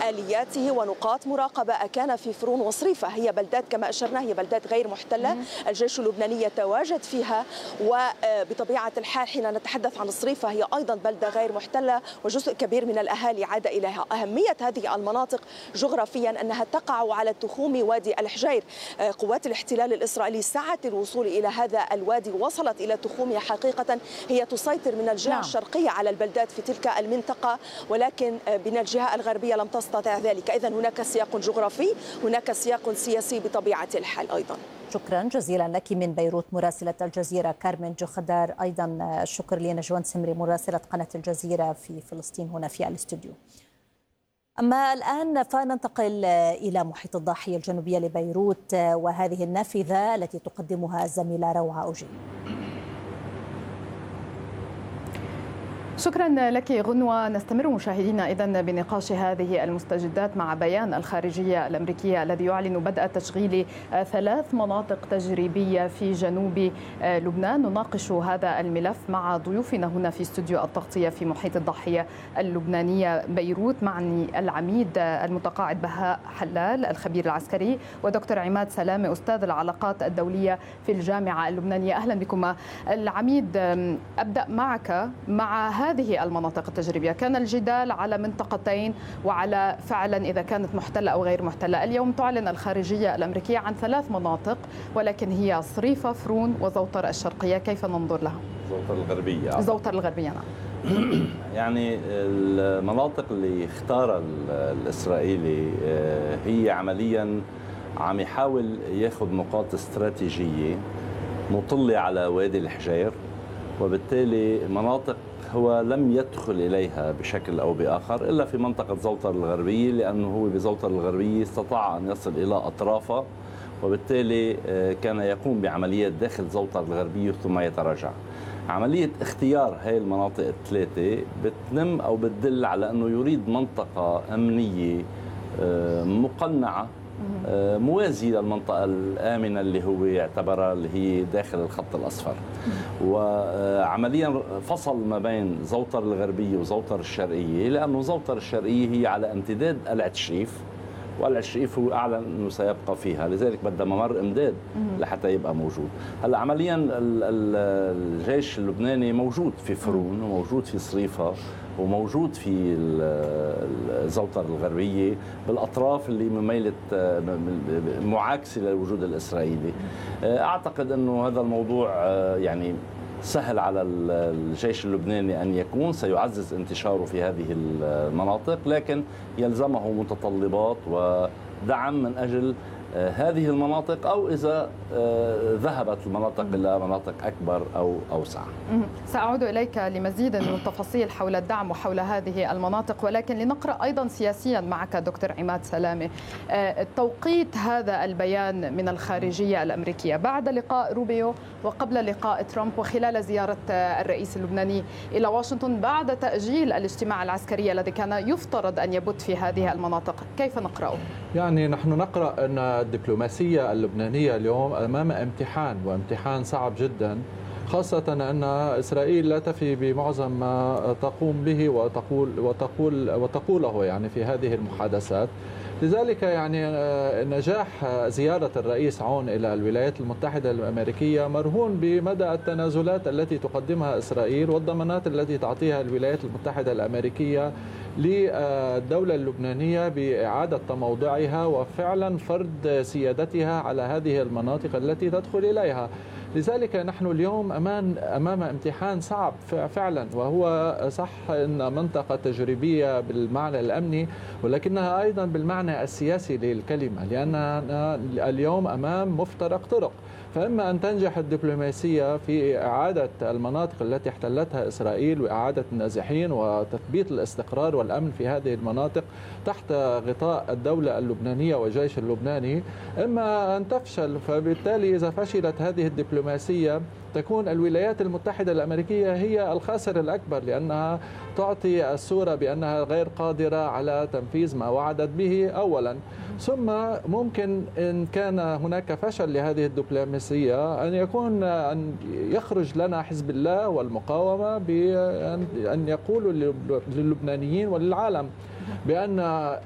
آلياته ونقاط مراقبة كان في فرون وصريفة. هي بلدات كما أشرنا، هي بلدات غير محتلة، الجيش اللبناني يتواجد فيها، وبطبيعة الحال حين نتحدث عن صريفة هي أيضا بلدة غير محتلة وجزء كبير من الأهالي عاد إليها. أهمية هذه المناطق جغرافيا أنها تقع على تخوم وادي الحجير. قوات الاحتلال الإسرائيلي سعت للوصول إلى هذا الوادي، وصلت إلى تخومه. حقيقة هي تسيطر من الجهة الشرقية على البلدات في تلك المنطقة، ولكن من الجهة الغربية لم تستطع ذلك. إذن هناك سياق جغرافي، هناك سياق سياسي بطبيعة الحال أيضا. شكرا جزيلا لك من بيروت مراسلة الجزيرة كارمن جوخدار. أيضا الشكر لنجوان سمري مراسلة قناة الجزيرة في فلسطين هنا في الاستوديو. أما الآن فننتقل إلى محيط الضاحية الجنوبية لبيروت وهذه النافذة التي تقدمها الزميلة روعة أوجي. شكرا لك غنوة. نستمر مشاهدينا إذن بنقاش هذه المستجدات مع بيان الخارجية الأمريكية الذي يعلن بدء تشغيل 3 مناطق تجريبية في جنوب لبنان. نناقش هذا الملف مع ضيوفنا هنا في استوديو التغطية في محيط الضاحية اللبنانية بيروت. معني العميد المتقاعد بهاء حلال الخبير العسكري، ودكتور عماد سلامة أستاذ العلاقات الدولية في الجامعة اللبنانية. أهلا بكم. العميد، أبدأ معك. مع هذه المناطق التجريبية كان الجدال على منطقتين وعلى فعلا إذا كانت محتلة أو غير محتلة. اليوم تعلن الخارجية الأمريكية عن 3 مناطق، ولكن هي صريفة، فرون، وزوطر الشرقية. كيف ننظر لها؟ زوطر الغربية. زوطر الغربية، نعم. يعني المناطق اللي اختارها الإسرائيلي هي عمليا عم يحاول ياخذ نقاط استراتيجية مطلة على وادي الحجير، وبالتالي مناطق هو لم يدخل إليها بشكل أو بآخر إلا في منطقة زوطر الغربية، لأنه هو بزوطر الغربية استطاع أن يصل إلى أطرافها، وبالتالي كان يقوم بعمليات داخل زوطر الغربية ثم يتراجع. عملية اختيار هاي المناطق الثلاثة بتنم أو بتدل على أنه يريد منطقة أمنية مقنعة موازي للمنطقة الآمنة اللي هو يعتبرها اللي هي داخل الخط الأصفر. وعمليا فصل ما بين زوطر الغربية وزوطر الشرقية، لأنه زوطر الشرقية هي على امتداد قلعة شريف، وقلعة شريف هو أعلن أنه سيبقى فيها، لذلك بدها ممر إمداد لحتى يبقى موجود. هلا عمليا الجيش اللبناني موجود في فرون وموجود في صريفة وموجود في زوطر الغربية بالأطراف اللي مميلة معاكسة للوجود الإسرائيلي. أعتقد أنه هذا الموضوع يعني سهل على الجيش اللبناني أن يكون سيعزز انتشاره في هذه المناطق، لكن يلزمه متطلبات ودعم من أجل هذه المناطق، أو إذا ذهبت المناطق إلى مناطق أكبر أو أوسع. سأعود إليك لمزيد من التفاصيل حول الدعم وحول هذه المناطق، ولكن لنقرأ أيضا سياسيا معك دكتور عماد سلامة. توقيت هذا البيان من الخارجية الأمريكية بعد لقاء روبيو وقبل لقاء ترامب وخلال زيارة الرئيس اللبناني إلى واشنطن بعد تأجيل الاجتماع العسكري الذي كان يفترض أن يبت في هذه المناطق. كيف نقرأه؟ يعني نحن نقرأ أن الدبلوماسية اللبنانية اليوم أمام امتحان، وامتحان صعب جدا، خاصة أن إسرائيل لا تفي بمعظم ما تقوم به وتقوله يعني في هذه المحادثات. لذلك يعني نجاح زيارة الرئيس عون إلى الولايات المتحدة الأمريكية مرهون بمدى التنازلات التي تقدمها إسرائيل والضمانات التي تعطيها الولايات المتحدة الأمريكية للدولة اللبنانية بإعادة تموضعها وفعلا فرض سيادتها على هذه المناطق التي تدخل إليها. لذلك نحن اليوم أمام امتحان صعب فعلا، وهو صح أن منطقة تجريبية بالمعنى الأمني، ولكنها أيضا بالمعنى السياسي للكلمة، لأننا اليوم أمام مفترق طرق. فإما أن تنجح الدبلوماسية في إعادة المناطق التي احتلتها إسرائيل وإعادة النازحين وتثبيت الاستقرار والأمن في هذه المناطق تحت غطاء الدولة اللبنانية والجيش اللبناني، إما أن تفشل. فبالتالي إذا فشلت هذه الدبلوماسية تكون الولايات المتحدة الأمريكية هي الخاسر الأكبر، لأنها تعطي الصورة بأنها غير قادرة على تنفيذ ما وعدت به أولا، ثم ممكن إن كان هناك فشل لهذه الدبلوماسية أن يخرج لنا حزب الله والمقاومة بأن يقولوا للبنانيين وللعالم بأن